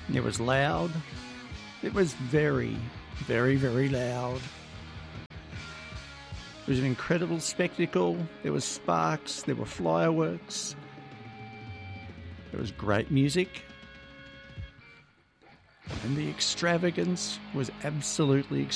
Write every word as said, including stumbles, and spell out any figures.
It was loud. It was very, very, very loud. It was an incredible spectacle. There was sparks. There were fireworks. There was great music. And the extravagance was absolutely extravagant.